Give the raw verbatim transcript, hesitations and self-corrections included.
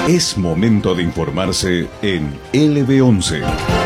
Es momento de informarse en L B once.